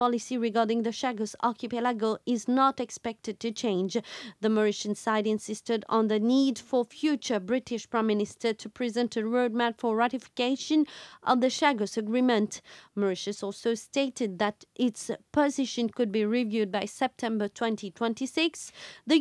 policy regarding the Chagos archipelago is not expected to change. The Mauritian side insisted on the need for future British Prime Minister to present a roadmap for ratification of the Chagos Agreement. Mauritius also stated that its position could be reviewed by September 2026.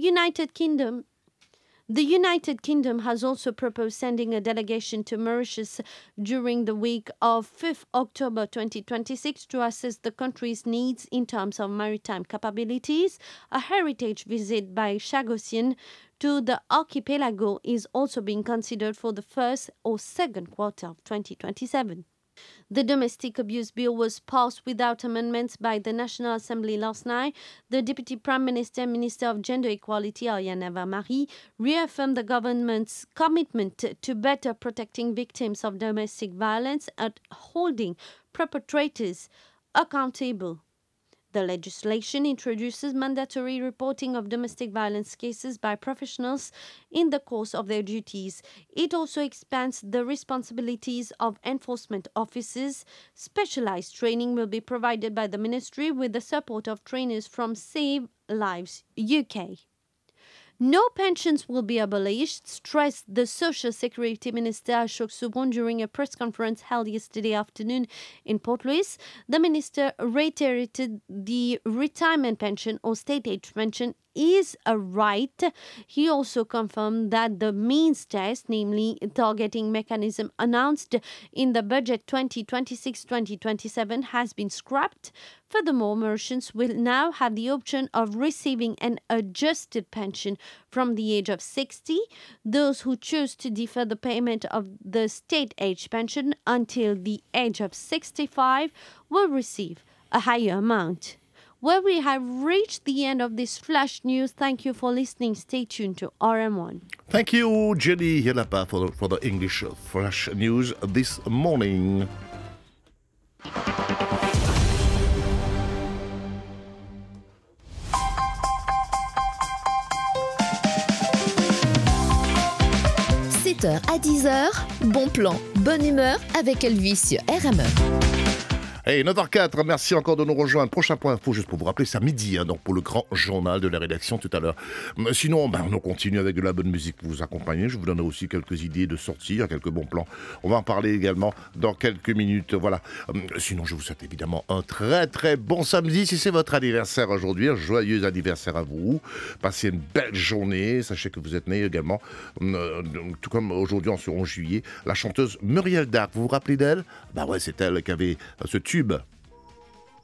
The United Kingdom has also proposed sending a delegation to Mauritius during the week of 5th October 2026 to assess the country's needs in terms of maritime capabilities. A heritage visit by Chagosian to the archipelago is also being considered for the first or second quarter of 2027. The Domestic Abuse Bill was passed without amendments by the National Assembly last night. The Deputy Prime Minister, Minister of Gender Equality, Ariane Ava-Marie, reaffirmed the government's commitment to better protecting victims of domestic violence and holding perpetrators accountable. The legislation introduces mandatory reporting of domestic violence cases by professionals in the course of their duties. It also expands the responsibilities of enforcement officers. Specialized training will be provided by the ministry with the support of trainers from Save Lives UK. No pensions will be abolished, stressed the Social Security Minister Ashok Subron during a press conference held yesterday afternoon in Port Louis. The minister reiterated the retirement pension or state age pension is a right. He also confirmed that the means test, namely targeting mechanism announced in the budget 2026-2027, has been scrapped. Furthermore, Mauritians will now have the option of receiving an adjusted pension from the age of 60. Those who choose to defer the payment of the state age pension until the age of 65 will receive a higher amount. Well, we have reached the end of this flash news. Thank you for listening. Stay tuned to RM1. Thank you, Jenny Yelapa, for the English flash news this morning. À 10h, bon plan, bonne humeur avec Elvis sur RME. Hey, 9h04, merci encore de nous rejoindre. Prochain point info, juste pour vous rappeler, c'est à midi, donc pour le grand journal de la rédaction tout à l'heure. Sinon, on continue avec de la bonne musique pour vous accompagner. Je vous donnerai aussi quelques idées de sortir, quelques bons plans. On va en parler également dans quelques minutes. Voilà. Sinon, je vous souhaite évidemment un très très bon samedi. Si c'est votre anniversaire aujourd'hui, un joyeux anniversaire à vous. Passez une belle journée. Sachez que vous êtes né également, tout comme aujourd'hui en ce 11 juillet, la chanteuse Muriel Darc. Vous vous rappelez d'elle ? Bah ouais, c'est elle qui avait ce tube